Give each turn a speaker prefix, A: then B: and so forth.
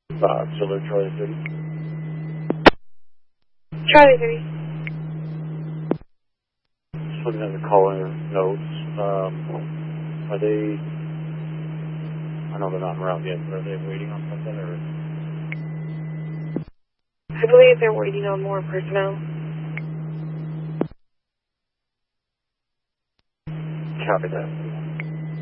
A: Chiller Charlie 30.
B: Charlie 30.
A: Just looking at the caller notes. Are they, I know they're not around yet, but are they waiting on something or?
B: I believe they're waiting on more personnel.
A: Copy that.